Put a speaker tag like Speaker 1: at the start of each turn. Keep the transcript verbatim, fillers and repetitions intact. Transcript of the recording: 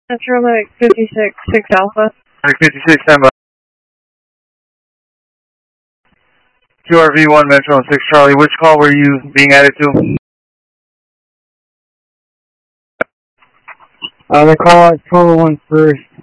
Speaker 1: Metro Medic fifty-six, six Alpha.
Speaker 2: Medic fifty-six, stand by. Q R V one, Metro six Charlie. Which call were you being added to?
Speaker 3: Uh, the call is twelve oh one first.